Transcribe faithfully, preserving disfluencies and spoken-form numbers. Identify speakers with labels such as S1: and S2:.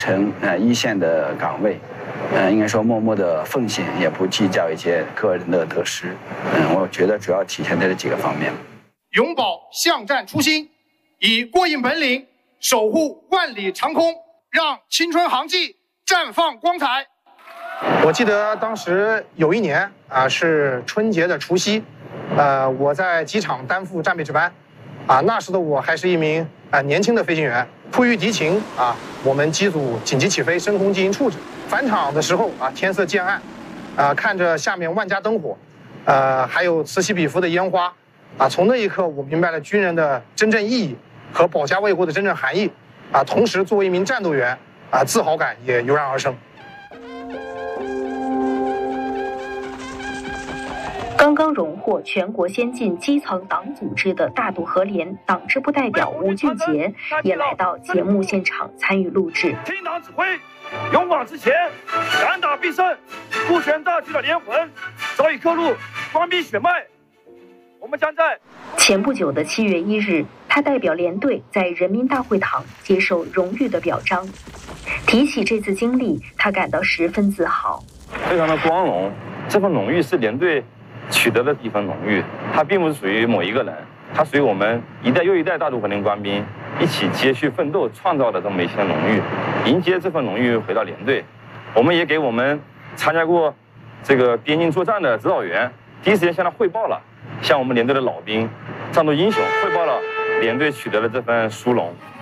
S1: 成呃一线的岗位，呃，应该说默默的奉献，也不计较一些个人的得失。嗯，我觉得主要体现在这几个方面。
S2: 永葆巷战初心，以过硬本领守护万里长空，让青春航迹绽放光彩。
S3: 我记得当时有一年啊，是春节的除夕，呃，我在机场担负战备值班，啊，那时的我还是一名啊年轻的飞行员。迫于敌情啊，我们机组紧急起飞，升空进行处置。返场的时候啊，天色渐暗，啊，看着下面万家灯火，呃，还有此起彼伏的烟花，啊，从那一刻我明白了军人的真正意义和保家卫国的真正含义，啊，同时作为一名战斗员，啊，自豪感也油然而生。
S4: 刚刚荣获全国先进基层党组织的大渡河联党支部代表吴俊杰也来到节目现场参与录制。
S5: 听党指挥，勇往直前，敢打必胜，顾全大局的连魂早已刻入官兵血脉。我们将在
S4: 前不久的七月一日，他代表连队在人民大会堂接受荣誉的表彰。提起这次经历，他感到十分自豪，
S5: 非常的光荣。这份荣誉是连队取得的一份荣誉，它并不是属于某一个人，它属于我们一代又一代大渡河联官兵一起接续奋斗创造的这么一些荣誉。迎接这份荣誉回到连队，我们也给我们参加过这个边境作战的指导员第一时间向他汇报了，向我们连队的老兵、战斗英雄汇报了连队取得的这份殊荣。